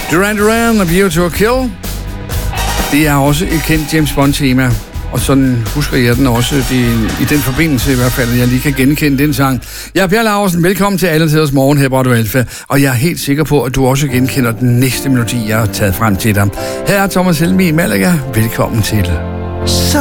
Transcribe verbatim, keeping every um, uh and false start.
Duran Duran og View to a Kill. Det er også et kendt James Bond-tema. Og sådan husker jeg den også det, i den forbindelse i hvert fald, at jeg lige kan genkende den sang. Jeg er Per Laursen. Velkommen til Alle Tiders Morgen her på Radio Alfa. Og jeg er helt sikker på, at du også genkender den næste melodi, jeg har taget frem til dig. Her er Thomas Helmi i Malaga. Velkommen til.